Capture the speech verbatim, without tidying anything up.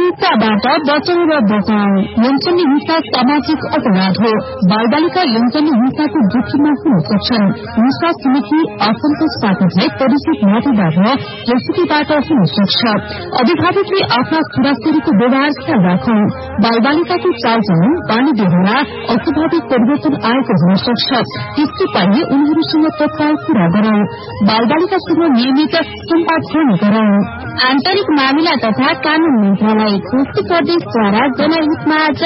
हिंसाबाट बचाउ र बचाउ। यौनजन्य हिंसा सामाजिक अपराध हो। बालबालिका यौनजन्य हिंसाको जोखिममा हुन सक्छन्। हिंसा समिति असन्तोषबाट भए परिचित नातेदार र प्रस्तुतिबाट हुन सक्छ। अभिभावकले आफ्ना छोराछोरीको व्यवहार ख्याल राखौं। बालबालिकाको चालचलन बानी व्यवहार अस्वाभाविक परिवर्तन आएको हुन सक्छ। त्यसको पाइए उनीहरूसँग तत्काल कुरा गरौं। बालबालिकासँग नियमित सम्पादन गरौं। आन्तरिक मामिला तथा कानून मन्त्रालय कोशी प्रदेशद्वारा जनहितमा